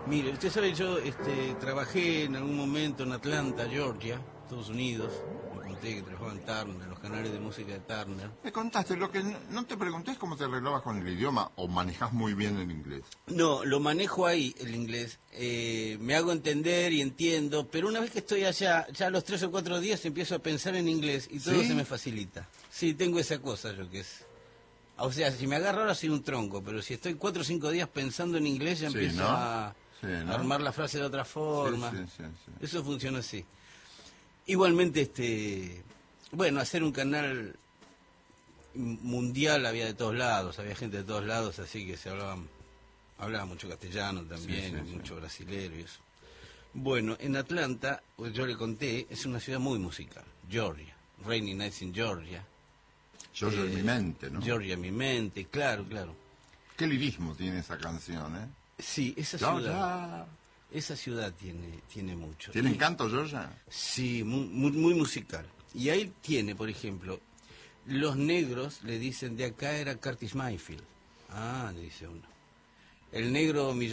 Mire, usted sabe, yo trabajé en algún momento en Atlanta, Georgia, Estados Unidos. Me conté que trabajaba en Turner, en los canales de música de Turner. Me contaste, lo que no te pregunté es cómo te arreglabas con el idioma, o manejás muy bien el inglés. No, lo manejo ahí, el inglés. Me hago entender y entiendo, pero una vez que estoy allá, ya a los 3 o 4 días empiezo a pensar en inglés y todo ¿Sí? se me facilita. Sí, tengo esa cosa yo que es... O sea, si me agarro ahora soy un tronco, pero si estoy 4 o 5 días pensando en inglés ya Sí, empiezo ¿no? a Sí, ¿no? armar la frase de otra forma. Sí. Eso funciona así. Igualmente, bueno, hacer un canal mundial había de todos lados, había gente de todos lados, así que hablaba mucho castellano también, Sí. mucho brasilero y eso. Bueno, en Atlanta, pues yo le conté, es una ciudad muy musical, Georgia, Rainy Nights in Georgia. Georgia en mi mente, ¿no? Georgia en mi mente, claro. Qué lirismo tiene esa canción, ¿eh? Sí, Georgia. esa ciudad tiene mucho. ¿Tiene encanto, Georgia? Sí, muy musical. Y ahí tiene, por ejemplo, los negros le dicen, de acá era Curtis Mayfield. Ah, le dice uno. El negro